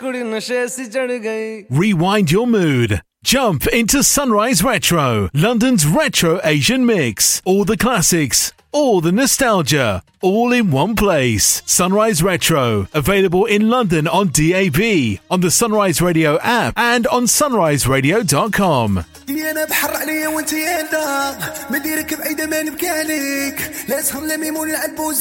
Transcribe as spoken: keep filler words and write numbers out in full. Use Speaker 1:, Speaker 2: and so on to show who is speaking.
Speaker 1: Rewind your mood. Jump into Sunrise Retro, London's retro Asian mix. All the classics, all the nostalgia, all in one place. Sunrise Retro, available in London on D A B, on the Sunrise Radio app, and on sunrise radio dot com.
Speaker 2: انا بحر عليا وانت يا دار مديرك بعيده ما نبكي عليك لا تسهر لا ميمون العب